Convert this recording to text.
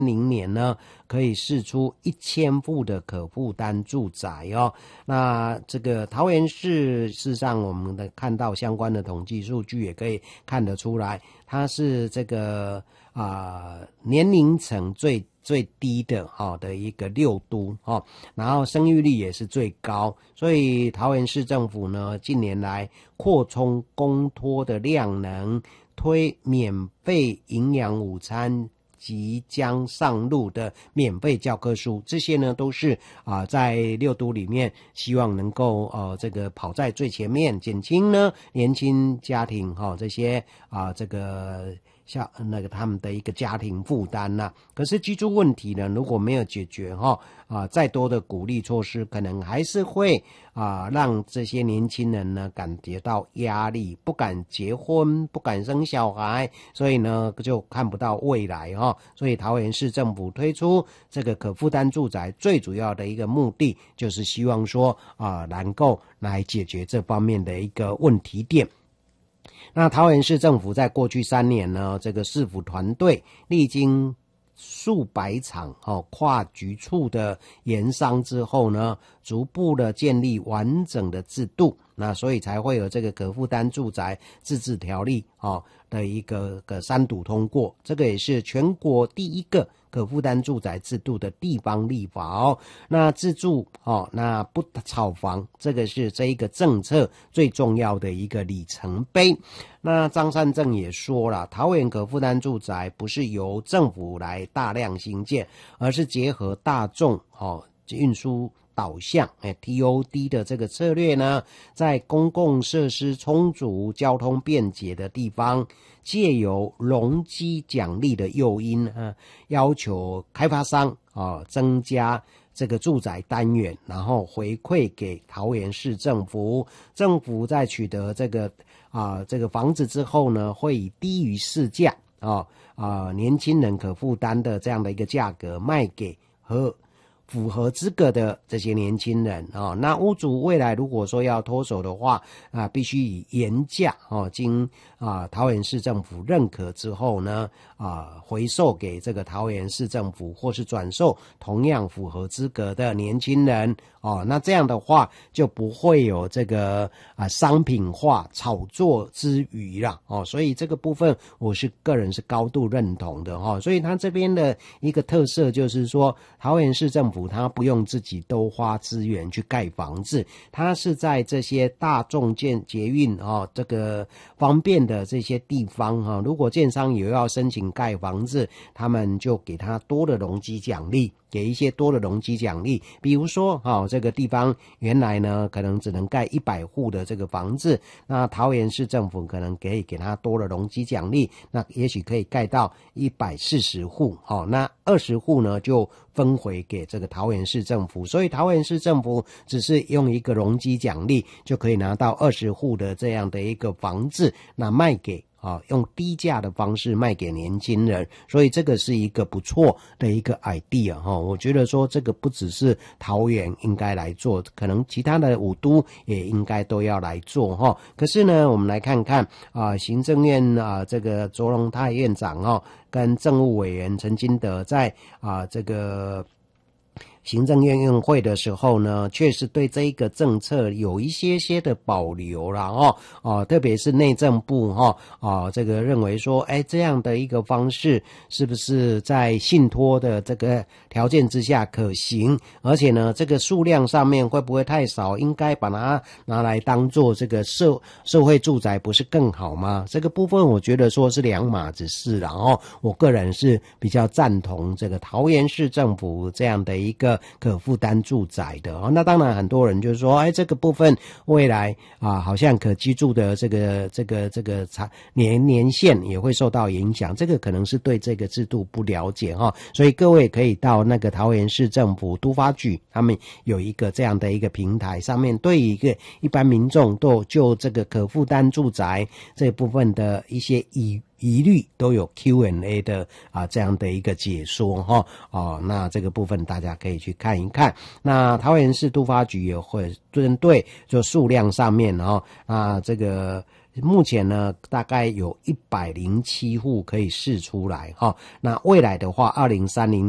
年呢，可以释出1000户的可负担住宅哦。那这个桃园市，事实上我们看到相关的统计数据，也可以看得出来，它是这个年龄层最低的的一个6都然后生育率也是最高，所以桃园市政府呢近年来扩充公托的量能，推免费营养午餐，即将上路的免费教科书，这些呢都是在6都里面希望能够这个跑在最前面，减轻呢年轻家庭这些这个像那个他们的一个家庭负担呐。可是居住问题呢，如果没有解决再多的鼓励措施，可能还是会让这些年轻人呢感觉到压力，不敢结婚，不敢生小孩，所以呢就看不到未来所以桃园市政府推出这个可负担住宅，最主要的一个目的就是希望说能够来解决这方面的一个问题点。那桃园市政府在过去3年呢，这个市府团队历经数百场跨局处的研商之后呢，逐步的建立完整的制度，那所以才会有这个可负担住宅自治条例的一个3读通过，这个也是全国第一个可负担住宅制度的地方立法那自住那不炒房，这个是这一个政策最重要的一个里程碑。那张善政也说了，桃园可负担住宅不是由政府来大量兴建，而是结合大众运输导向TOD 的这个策略呢，在公共设施充足、交通便捷的地方，借由容积奖励的诱因要求开发商增加这个住宅单元，然后回馈给桃园市政府。政府在取得这个房子之后呢，会以低于市价年轻人可负担的这样的一个价格卖给符合资格的这些年轻人那屋主未来如果说要脱手的话必须以原价经桃园市政府认可之后呢回售给这个桃园市政府，或是转售同样符合资格的年轻人那这样的话就不会有这个商品化炒作之余啦所以这个部分我个人是高度认同的所以他这边的一个特色就是说，桃园市政府他不用自己都花资源去盖房子，他是在这些大众捷运这个方便的这些地方如果建商有要申请盖房子，他们就给他多的容积奖励，给一些多的容积奖励，比如说这个地方原来呢可能只能盖100户的这个房子，那桃园市政府可能可以给他多的容积奖励，那也许可以盖到140户那20户呢就分回给这个桃园市政府，所以桃园市政府只是用一个容积奖励就可以拿到20户的这样的一个房子，那卖给用低价的方式卖给年轻人，所以这个是一个不错的一个 idea 我觉得说这个不只是桃园应该来做，可能其他的5都也应该都要来做可是呢，我们来看看行政院这个卓荣泰院长跟政务委员陈金德在这个行政院院会的时候呢，确实对这一个政策有一些的保留啦特别是内政部这个认为说这样的一个方式是不是在信托的这个条件之下可行，而且呢这个数量上面会不会太少，应该把它拿来当做这个社会住宅不是更好吗？这个部分我觉得说是两码子事啦我个人是比较赞同这个桃园市政府这样的一个可负担住宅的那当然很多人就是说这个部分未来好像可居住的这个年限也会受到影响，这个可能是对这个制度不了解所以各位可以到那个桃园市政府都发局，他们有一个这样的一个平台，上面对一个一般民众都就这个可负担住宅这部分的一些疑虑都有 Q&A 的这样的一个解说那这个部分大家可以去看一看。那桃园市都发局也会针对就数量上面这个目前呢大概有107户可以释出来哈。那未来的话，2030